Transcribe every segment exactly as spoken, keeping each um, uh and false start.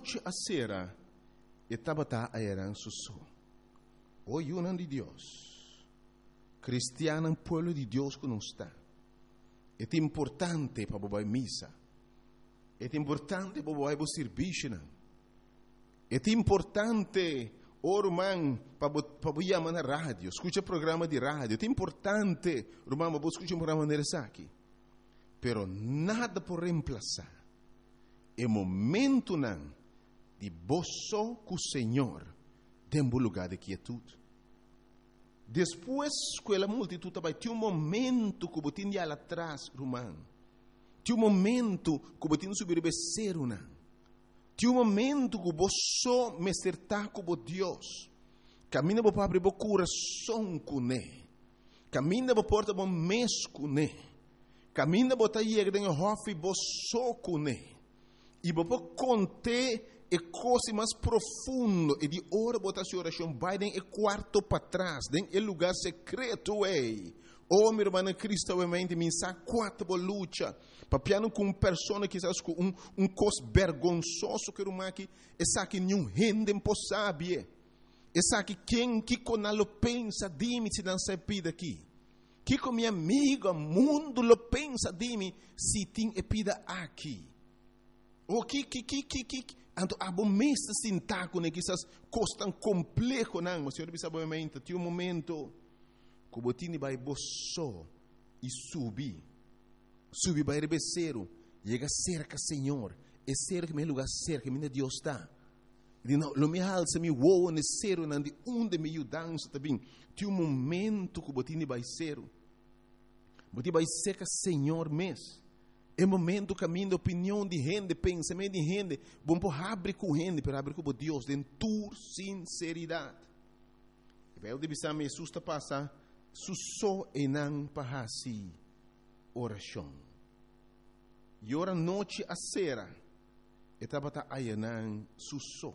noche a cera, estaba eran suso. Hoy unan de Dios. Cristiano, pueblo de Dios que nos está. É importante para bobar missa. É importante para bobar serviço. É importante, irmão, para para chamar na rádio, escuta programa de rádio. É importante, irmão, para escutar um programa nesse aqui. Pero nada por reemplazar. É momento não de boço com o Senhor, dentro do lugar de quietude. Depois que a multidão vai ter um momento que você tinha lá atrás, irmão. Tem um momento que você tinha subir o becerro, não. Tem um momento que você me acertar com Deus. Camina para abrir o coração com ele. Camina para porta o mês com ele. Camina para ir dentro do hofe você com ele. E para conter é coisa mais profunda. E de hora botar a oração vai dentro é quarto para trás, dentro é lugar secreto, ei. Oh, meu irmão Cristo, obviamente, me sabe quatro luta. Papiano com uma pessoa que sabe um um cos vergonzoso que irmão aqui, essa que nenhum rende impossível. Essa que quem que conalo pensa de mim se não se pida aqui. Que com minha amiga mundo lo pensa de mim se tem epida aqui. O que que que que que Anto abo mesta sintaco ne que essas coisas tão complexo não, mas senhor sabe obviamente, tem um momento que botini vai boço e subir. Subir vai rebeceiro, chega cerca Senhor, é cerca meu lugar cerca, minha Deus está. E não, lo me alça me woa ne cero não de onde me ajudança também. Tem um momento que botini vai cero. Botini vai cerca Senhor mês. É momento caminho, opinião de gente, pensamento de gente. Bom, por abrir com gente, para abrir com Deus, de tua sinceridade. Eu deve saber, Jesus está passando, susso e não para si oração. E ora noite a cera, estava tá aí não susso.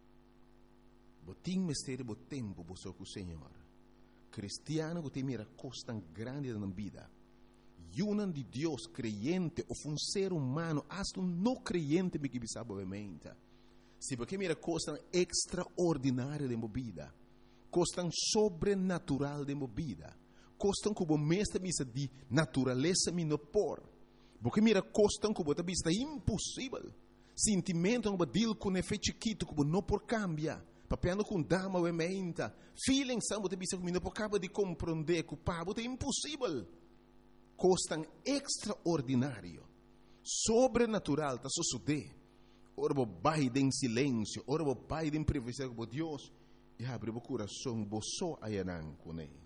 Botim mistério, bo tempo, bo só com o Senhor. Cristiano, que tem mira costa grande na vida. Yunan de Deus creyente ou um ser humano, hasta um não creyente me que sabe obviamente. Se porque mira coisas extraordinárias de movida, coisas sobrenatural de movida, coisas como mestre misa de natureza me no por, porque mira coisas como a vista impossível, sentimento como deal com efeito chiquito como não por cambia, papiando com dama obviamente, feeling samba de vista como não por acaba de compreender que o pabo é impossível. Coisas extraordinário, sobrenatural, está sucedendo. Ora, vou baixar em silêncio, ora, vou baixar em privacidade com Deus, e abre o coração, vou só ayanang com ele.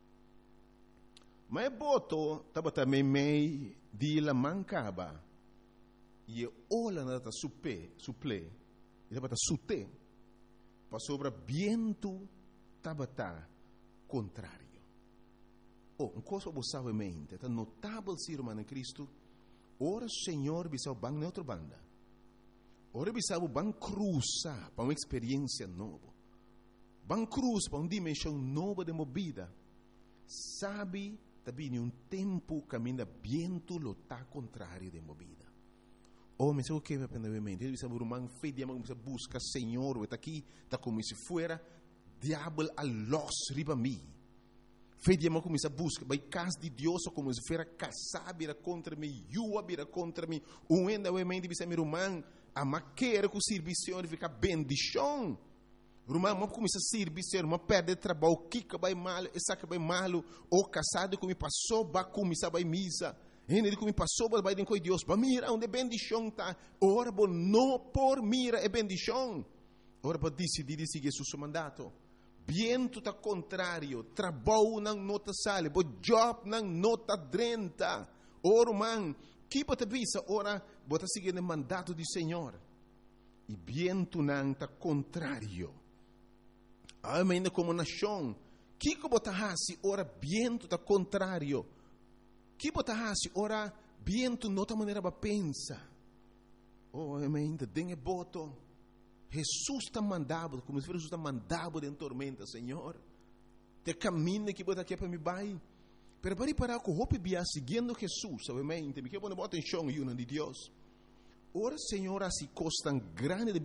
Mas boto, estava também meio de la mancaba, e olha nada suple, suple, e estava sute, para sobre viento, estava contrário. Oh, uma coisa você sabe mente, é notável ser humano em Cristo. Ora, Senhor, bisa o bang outra banda. Ora, bisa o bang cruza para uma experiência nova. Bang cruz para uma dimensão nova de movida. Sabe, também um tempo caminha viento lo tá contrário de movida. Oh, mas o que vai aprender mente? Ele bisa o irmão feio, mas busca Senhor, está aqui, está como se fuera diabo a los riba mim. Fede uma começa a busca, vai casa de Deus como se fosse casar vira contra mim, eu vira contra mim, um ainda o mente bisa meu irmão, a maquera com o serviço fica bendição. Irmão, mas começa a servir, mas perde trabalho, kika vai mal, essa que vai mal, ou casado que me passou, vai começar vai misa, ele que me passou, vai dentro de Deus, vai mira onde bendição tá, ora bom não por mira é bendição, ora para decidir seguir seu mandato. Viento está contrário, trabalho não nota sale, bo job não nota drenta. Ora, man, que bota visa, ora, bota seguir o mandato do Senhor. E viento não está contrário. Ainda como nação, que bota hasi, ora, viento está contrário. Que bota hasi, ora, viento nota maneira para pensa. Oh, ainda dengue boto. Jesus está mandado, como se Jesus está mandado em tormenta, Senhor. Te caminho que bota aqui para me vai. Pero para parar com o bia seguindo Jesus, obviamente, me quer poner atenção em de Deus. Ora, Senhor, assim costa grande de